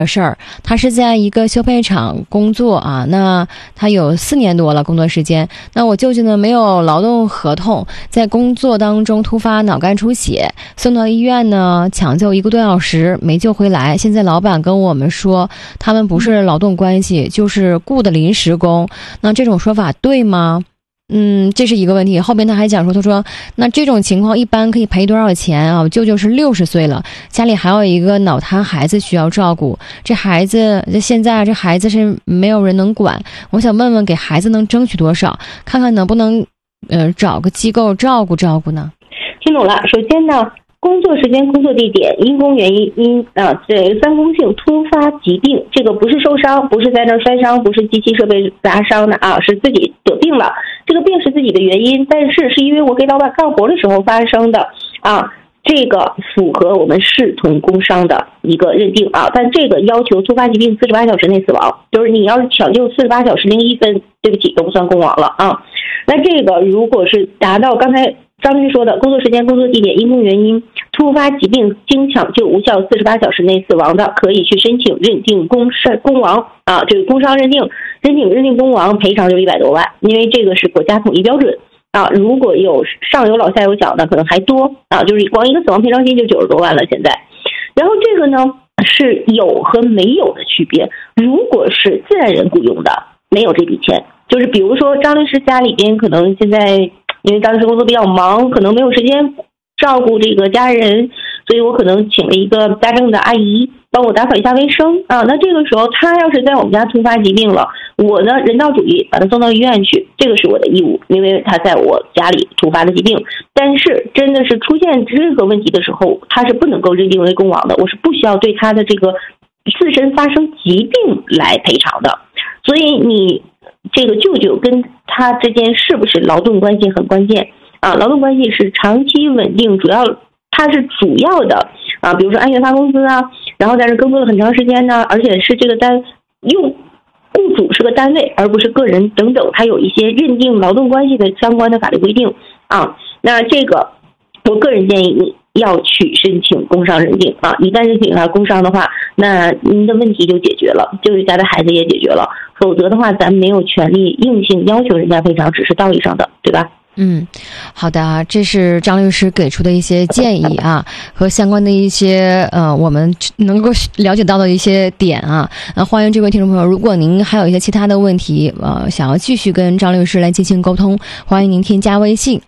事儿，他是在一个修配厂工作啊，那他有4年多了工作时间。那我舅舅呢没有劳动合同，在工作当中突发脑干出血，送到医院呢抢救1个多小时没救回来。现在老板跟我们说，他们不是劳动关系，就是雇的临时工。那这种说法对吗？这是一个问题。后边他还讲说，他说那这种情况一般可以赔多少钱啊？我舅舅是60岁了，家里还有一个脑瘫孩子需要照顾，这孩子现在这孩子是没有人能管，我想问问给孩子能争取多少，看看能不能找个机构照顾呢？ 听懂了。首先呢，工作时间、工作地点、因公原因这3公性突发疾病，这个不是受伤，不是在那摔伤，不是机器设备砸伤的啊，是自己得病了。这个病是自己的原因，但是因为我给老板干活的时候发生的啊，这个符合我们视同工伤的一个认定啊。但这个要求突发疾病48小时内死亡，就是你要是抢救48小时01分，对不起，都不算工亡了啊。那这个如果是达到刚才张律师说的工作时间、工作地点、因公原因突发疾病经抢救无效48小时内死亡的，可以去申请认定工亡啊，这个工伤认定工亡，赔偿就100多万，因为这个是国家统一标准啊。如果有上有老下有小的，可能还多啊，就是光一个死亡赔偿金就90多万了现在。然后这个呢是有和没有的区别，如果是自然人雇佣的，没有这笔钱，就是比如说张律师家里边可能现在因为张律师工作比较忙，可能没有时间照顾这个家人，所以我可能请了一个家政的阿姨帮我打扫一下卫生啊。那这个时候他要是在我们家突发疾病了，我呢人道主义把他送到医院去，这个是我的义务，因为他在我家里突发的疾病。但是真的是出现任何问题的时候，他是不能够认定为工亡的，我是不需要对他的这个自身发生疾病来赔偿的。所以你这个舅舅跟他之间是不是劳动关系很关键啊？劳动关系是长期稳定，它是主要的啊，比如说按月发工资啊，然后在这工作了很长时间呢，而且是这个雇主是个单位而不是个人等等，它有一些认定劳动关系的相关的法律规定啊。那这个我个人建议你要去申请工伤认定啊，一旦申请了工伤的话，那您的问题就解决了，就是家的孩子也解决了，否则的话咱们没有权利硬性要求人家赔偿，只是道义上的，对吧？ 好的啊，这是张律师给出的一些建议啊，和相关的一些我们能够了解到的一些点啊。欢迎这位听众朋友，如果您还有一些其他的问题想要继续跟张律师来进行沟通，欢迎您添加微信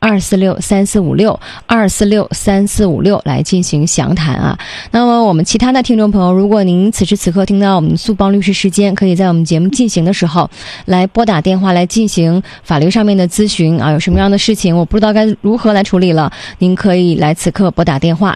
2463456来进行详谈啊。那么我们其他的听众朋友，如果您此时此刻听到我们速帮律师时间，可以在我们节目进行的时候来拨打电话来进行法律上面的咨询啊，有什么样的事情我不知道该如何来处理了，您可以来此刻拨打电话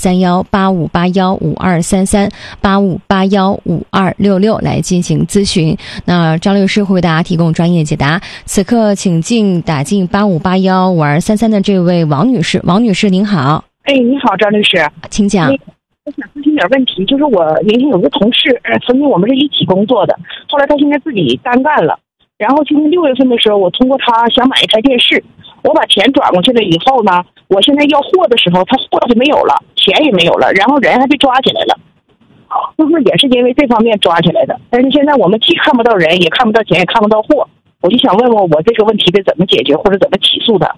04318581523385815266来进行咨询。那张律师会为大家提供专业解答。此刻请打进85815233的这位王女士。王女士您好。 你好，张律师， 请讲。 我想咨询点问题，就是我原先有个同事，曾经我们是一起工作的，后来他现在自己单干了，然后今年6月份的时候，我通过他想买一台电视，我把钱转过去了以后呢，我现在要货的时候，他货就没有了，钱也没有了，然后人还被抓起来了，就是也是因为这方面抓起来的。但是现在我们既看不到人，也看不到钱，也看不到货，我就想问问我这个问题该怎么解决，或者怎么起诉他？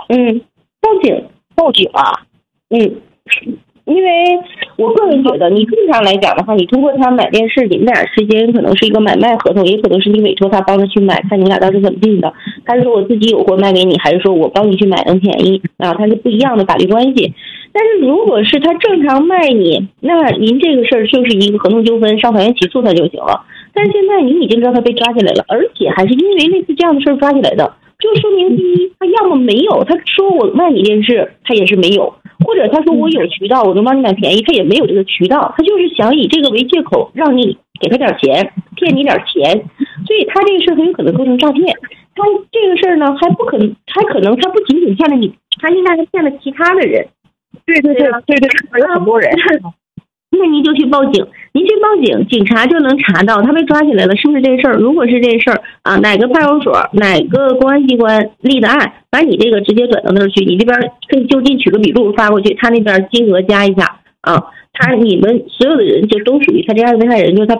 报警啊。因为我个人觉得，你正常来讲的话，你通过他买电视，你们俩之间可能是一个买卖合同，也可能是你委托他帮着去买，看你们俩当时怎么定的。他是说我自己有货卖给你，还是说我帮你去买能便宜啊？它是不一样的法律关系。但是如果是他正常卖你，那您这个事儿就是一个合同纠纷，上法院起诉他就行了。但是现在您已经知道他被抓起来了，而且还是因为类似这样的事儿抓起来的，就说明第一，他要么没有，他说我卖你电视，他也是没有。或者他说我有渠道，我能帮你买便宜，他也没有这个渠道，他就是想以这个为借口让你给他点钱，骗你点钱，所以他这个事很有可能构成诈骗。他这个事呢，还可能他不仅仅骗了你，他应该还骗了其他的人。 对，还有很多人。 那您就去报警，您去报警，警察就能查到他被抓起来了，是不是这事儿？如果是这事儿啊，哪个派出所、哪个公安机关立的案，把你这个直接转到那儿去，你这边可以就近取个笔录发过去，他那边金额加一下啊，你们所有的人就都属于他这案子被害人，就是他